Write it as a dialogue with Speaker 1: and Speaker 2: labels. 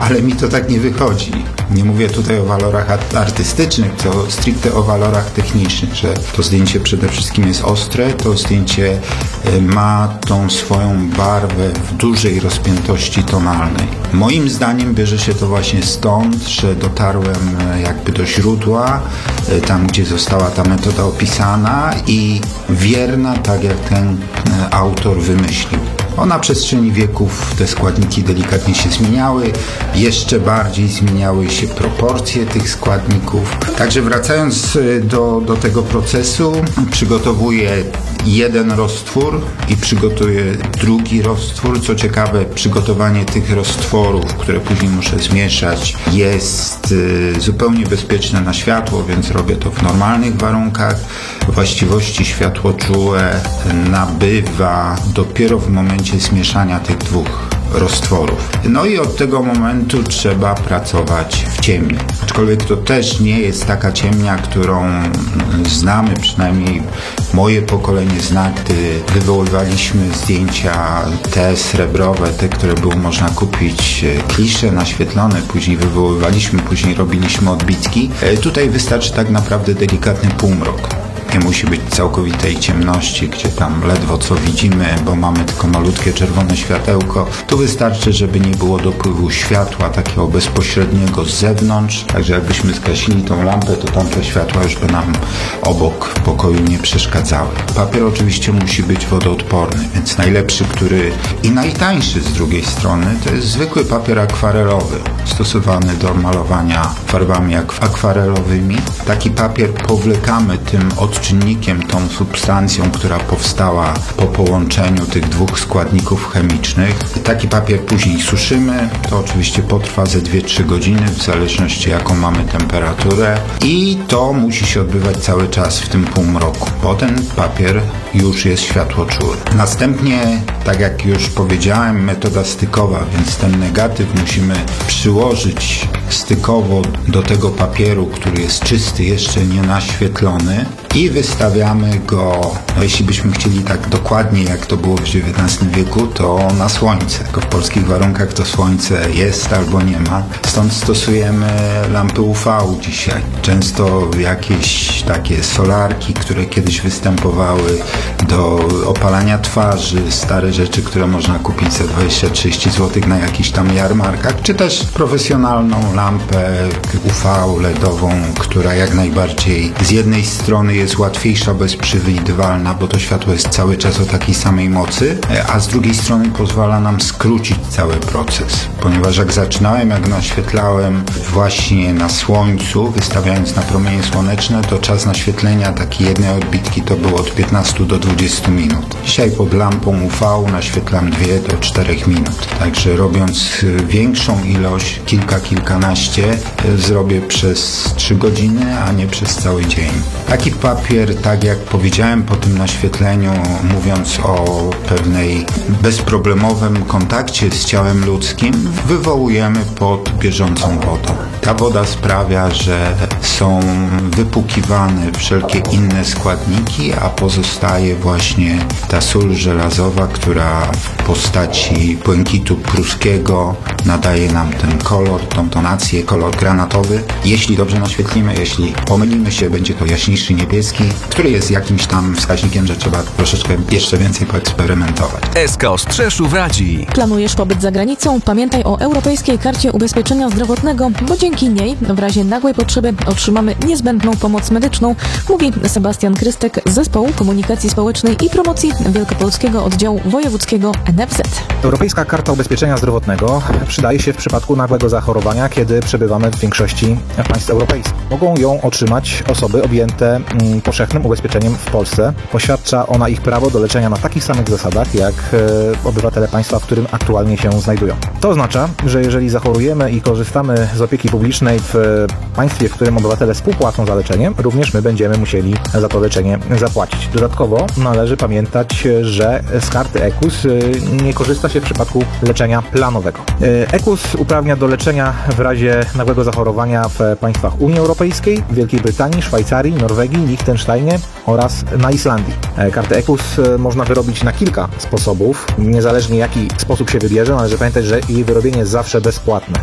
Speaker 1: ale mi to tak nie wychodzi. Nie mówię tutaj o walorach artystycznych, to stricte o walorach technicznych, że to zdjęcie przede wszystkim jest ostre, to zdjęcie ma tą swoją barwę w dużej rozpiętości tonalnej. Moim zdaniem bierze się to właśnie stąd, że dotarłem jakby do źródła, tam gdzie została ta metoda opisana i wierna, tak jak ten autor wymyślił. Na przestrzeni wieków te składniki delikatnie się zmieniały, jeszcze bardziej zmieniały się proporcje tych składników. Także wracając do tego procesu, przygotowuję jeden roztwór i przygotuję drugi roztwór. Co ciekawe, przygotowanie tych roztworów, które później muszę zmieszać, jest zupełnie bezpieczne na światło, więc robię to w normalnych warunkach. Właściwości światłoczułe nabywa dopiero w momencie zmieszania tych dwóch roztworów. No i od tego momentu trzeba pracować w ciemni. Aczkolwiek to też nie jest taka ciemnia, którą znamy, przynajmniej moje pokolenie zna, gdy wywoływaliśmy zdjęcia te srebrowe, te, które było można kupić klisze naświetlone, później wywoływaliśmy, później robiliśmy odbitki. Tutaj wystarczy tak naprawdę delikatny półmrok. Nie musi być całkowitej ciemności, gdzie tam ledwo co widzimy, bo mamy tylko malutkie czerwone światełko. Tu wystarczy, żeby nie było dopływu światła takiego bezpośredniego z zewnątrz. Także jakbyśmy zgasili tą lampę, to tamte światła już by nam obok pokoju nie przeszkadzały. Papier oczywiście musi być wodoodporny, więc najlepszy, który i najtańszy z drugiej strony, to jest zwykły papier akwarelowy, stosowany do malowania farbami akwarelowymi. Taki papier powlekamy tym odczynnikiem, tą substancją, która powstała po połączeniu tych dwóch składników chemicznych. Taki papier później suszymy, to oczywiście potrwa ze 2-3 godziny, w zależności jaką mamy temperaturę i to musi się odbywać cały czas w tym półmroku. Potem papier już jest światłoczuły. Następnie, tak jak już powiedziałem, metoda stykowa, więc ten negatyw musimy przyłożyć stykowo do tego papieru, który jest czysty, jeszcze nie naświetlony i wystawiamy go, jeśli byśmy chcieli tak dokładnie, jak to było w XIX wieku, to na słońce. Tylko w polskich warunkach to słońce jest albo nie ma. Stąd stosujemy lampy UV dzisiaj. Często jakieś takie solarki, które kiedyś występowały do opalania twarzy, stare rzeczy, które można kupić za 20-30 zł na jakichś tam jarmarkach, czy też profesjonalną lampę UV LEDową, która jak najbardziej z jednej strony jest łatwiejsza, bezprzewidywalna, bo to światło jest cały czas o takiej samej mocy, a z drugiej strony pozwala nam skrócić cały proces. Ponieważ jak zaczynałem, jak naświetlałem właśnie na słońcu, wystawiając na promienie słoneczne, to czas naświetlenia takiej jednej odbitki to było od 15 do 20 minut. Dzisiaj pod lampą UV naświetlam 2 do 4 minut. Także robiąc większą ilość, kilkanaście, zrobię przez 3 godziny, a nie przez cały dzień. Taki papier, tak jak powiedziałem po tym naświetleniu, mówiąc o pewnej bezproblemowym kontakcie z ciałem ludzkim, wywołujemy pod bieżącą wodą. Ta woda sprawia, że są wypłukiwane wszelkie inne składniki, a pozostaje właśnie ta sól żelazowa, która w postaci błękitu pruskiego nadaje nam ten kolor, tą tonację, kolor granatowy. Jeśli dobrze naświetlimy, jeśli pomylimy się, będzie to jaśniejszy niebieski, który jest jakimś tam wskaźnikiem, że trzeba troszeczkę jeszcze więcej poeksperymentować.
Speaker 2: SK Ostrzeszów radzi.
Speaker 3: Planujesz pobyt za granicą? Pamiętaj o Europejskiej Karcie Ubezpieczenia Zdrowotnego, bo dzięki niej w razie nagłej potrzeby otrzymamy niezbędną pomoc medyczną, mówi Sebastian Krystek z Zespołu Komunikacji Społecznej i Promocji Wielkopolskiego Oddziału Wojewódzkiego NFZ.
Speaker 4: Europejska Karta Ubezpieczenia Zdrowotnego przydaje się w przypadku nagłego zachorowania, kiedy przebywamy w większości państw europejskich. Mogą ją otrzymać osoby objęte powszechnym ubezpieczeniem w Polsce. Poświadcza ona ich prawo do leczenia na takich samych zasadach, jak obywatele państwa, w którym aktualnie się znajdują. To oznacza, że jeżeli zachorujemy i korzystamy z opieki publicznej w państwie, w którym obywatele współpłacą za leczenie, również my będziemy musieli za to leczenie zapłacić. Dodatkowo należy pamiętać, że z karty EKUS nie korzysta się w przypadku leczenia planowego. EKUS uprawnia do leczenia w razie nagłego zachorowania w państwach Unii Europejskiej, Wielkiej Brytanii, Szwajcarii, Norwegii, Liechtensteinie oraz na Islandii. Kartę EKUS można wyrobić na kilka sposobów. Niezależnie jaki sposób się wybierze, należy pamiętać, że jej wyrobienie jest zawsze bezpłatne.